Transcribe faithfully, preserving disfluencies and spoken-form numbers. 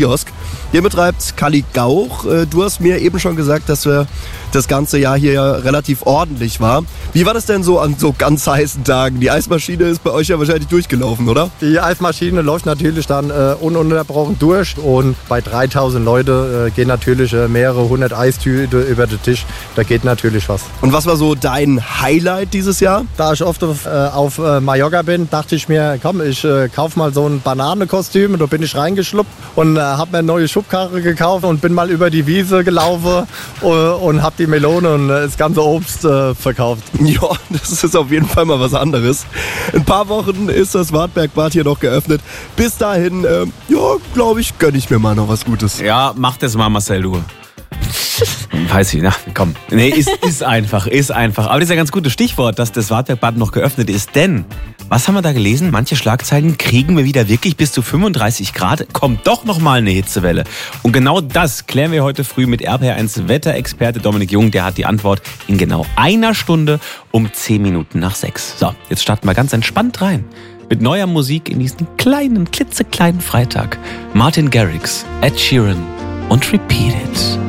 Kiosk. Den betreibt Kalli Gauch. Du hast mir eben schon gesagt, dass wir das ganze Jahr hier ja relativ ordentlich war. Wie war das denn so an so ganz heißen Tagen? Die Eismaschine ist bei euch ja wahrscheinlich durchgelaufen, oder? Die Eismaschine läuft natürlich dann äh, ununterbrochen durch und bei dreitausend Leute äh, gehen natürlich äh, mehrere hundert Eistüte über den Tisch. Da geht natürlich was. Und was war so dein Highlight dieses Jahr? Da ich oft auf, äh, auf äh, Mallorca bin, dachte ich mir, komm, ich äh, kauf mal so ein Bananenkostüm. Da bin ich reingeschluppt und äh, habe mir eine neue Schubkarre gekauft und bin mal über die Wiese gelaufen äh, und habe die Melone und das ganze Obst äh, verkauft. Ja, das ist auf jeden Fall mal was anderes. In ein paar Wochen ist das Wartbergbad hier noch geöffnet. Bis dahin, äh, ja, glaube ich, gönne ich mir mal noch was Gutes. Ja, mach das mal, Marcel, du. Weiß ich, na komm. Nee, ist, ist einfach, ist einfach. Aber das ist ja ein ganz gutes Stichwort, dass das Wartbergbad noch geöffnet ist. Denn, was haben wir da gelesen? Manche Schlagzeilen kriegen wir wieder wirklich bis zu fünfunddreißig Grad. Kommt doch noch mal eine Hitzewelle. Und genau das klären wir heute früh mit R P R eins Wetterexperte Dominik Jung. Der hat die Antwort in genau einer Stunde um zehn Minuten nach sechs. So, jetzt starten wir ganz entspannt rein. Mit neuer Musik in diesen kleinen, klitzekleinen Freitag. Martin Garrix, Ed Sheeran und Repeat It.